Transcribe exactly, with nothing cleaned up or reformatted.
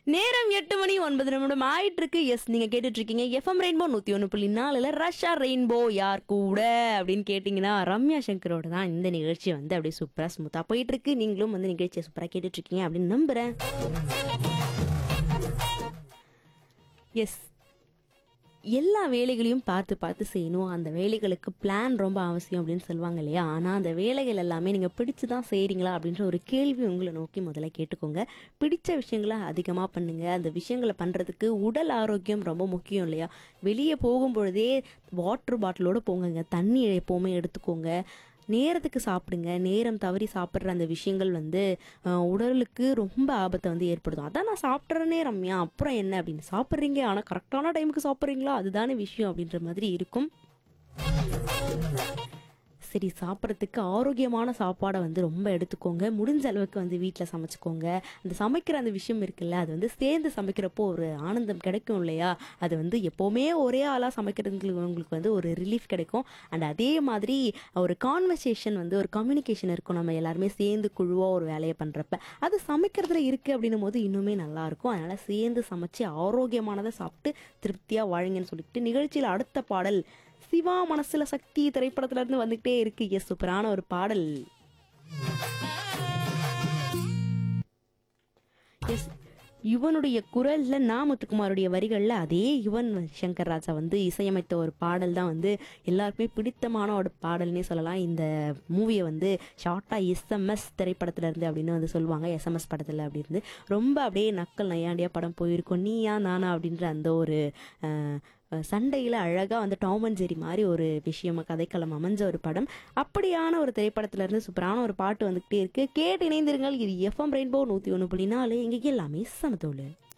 நேரம் எட்டு மணி ஒன்பது நிமிடம் ஆயிட்டு இருக்கு. எஸ், நீங்க கேட்டுட்டு இருக்கீங்க எஃப்எம் ரெயின்போ நூத்தி ஒன்று புள்ளி நாலுல ரஷ்யா ரெயின்போ யார் கூட அப்படின்னு கேட்டீங்கன்னா ரம்யா சங்கரோட தான் இந்த நிகழ்ச்சி வந்து அப்படியே சூப்பரா ஸ்மூத்தா போயிட்டு இருக்கு. நீங்களும் வந்து நிகழ்ச்சியை சூப்பரா கேட்டுட்டு இருக்கீங்க அப்படின்னு நம்புறேன். எஸ், எல்லா வேலைகளையும் பார்த்து பார்த்து செய்யணும். அந்த வேலைகளுக்கு பிளான் ரொம்ப அவசியம் அப்படின்னு சொல்லுவாங்க இல்லையா? ஆனால் அந்த வேலைகள் எல்லாமே நீங்கள் பிடிச்சு தான் செய்கிறீங்களா அப்படின்ற ஒரு கேள்வி உங்களை நோக்கி முதல்ல கேட்டுக்கோங்க. பிடிச்ச விஷயங்களை அதிகமாக பண்ணுங்கள். அந்த விஷயங்களை பண்ணுறதுக்கு உடல் ஆரோக்கியம் ரொம்ப முக்கியம் இல்லையா? வெளியே போகும் பொழுதே வாட்டர் பாட்டிலோடு போங்கங்க. தண்ணி எப்போவுமே எடுத்துக்கோங்க. நேரத்துக்கு சாப்பிடுங்க. நேரம் தவறி சாப்பிட்ற அந்த விஷயங்கள் வந்து உடலுக்கு ரொம்ப ஆபத்தை வந்து ஏற்படுத்தும். அதான் நான் சாப்பிட்றேனே ரம்யா, அப்புறம் என்ன அப்படின்னு சாப்பிட்றீங்க, ஆனால் கரெக்டான டைமுக்கு சாப்பிட்றீங்களா, அதுதானே விஷயம் அப்படின்ற மாதிரி இருக்கும். சரி, சாப்பிட்றதுக்கு ஆரோக்கியமான சாப்பாடை வந்து ரொம்ப எடுத்துக்கோங்க. முடிஞ்ச அளவுக்கு வந்து வீட்டில் சமைச்சிக்கோங்க. அந்த சமைக்கிற அந்த விஷயம் இருக்குல்ல, அது வந்து சேர்ந்து சமைக்கிறப்போ ஒரு ஆனந்தம் கிடைக்கும் இல்லையா? அது வந்து எப்போவுமே ஒரே ஆளாக சமைக்கிறதுக்கு உங்களுக்கு வந்து ஒரு ரிலீஃப் கிடைக்கும். அண்ட் அதே மாதிரி ஒரு கான்வர்சேஷன் வந்து ஒரு கம்யூனிகேஷன் இருக்கும். நம்ம எல்லாருமே சேர்ந்து குழுவாக ஒரு வேலையை பண்ணுறப்ப அது சமைக்கிறதுல இருக்குது அப்படின்னும் போது இன்னுமே நல்லாயிருக்கும். அதனால் சேர்ந்து சமைச்சு ஆரோக்கியமானதை சாப்பிட்டு திருப்தியாக வாழுங்கன்னு சொல்லிட்டு நிகழ்ச்சியில் அடுத்த பாடல் சிவா மனசுல சக்தி திரைப்படத்துல இருந்து வந்துகிட்டே இருக்கு. எஸ், சூப்பரான ஒரு பாடல். எஸ், யுவனுடைய குரல்ல நா முத்துக்குமாருடைய வரிகள்ல அதே யுவன் சங்கர் ராஜா வந்து இசையமைத்த ஒரு பாடல் தான் வந்து எல்லாருக்குமே பிடித்தமான ஒரு பாடல்னே சொல்லலாம். இந்த மூவியை வந்து ஷார்ட்டா எஸ்எம்எஸ் திரைப்படத்துல இருந்து அப்படின்னு வந்து சொல்லுவாங்க. எஸ்எம்எஸ் படத்துல அப்படி இருந்து ரொம்ப அப்படியே நக்கல் நையாண்டியா படம் போயிருக்கும். நீயா நானா அப்படின்ற அந்த ஒரு சண்டையில் அழகாக வந்து டாம் அண்ட் ஜெரி மாதிரி ஒரு விஷயமா கதைக்களம் அமைஞ்ச ஒரு படம். அப்படியான ஒரு திரைப்படத்துல இருந்து சூப்பரான ஒரு பாட்டு வந்துகிட்டே இருக்கு. கேட்டு இணைந்திருங்கள். இது எஃப்எம் ரெயின்போ நூற்றி ஒன்று புள்ளி நாலு. இங்கே எல்லாமே சமத்தோடு.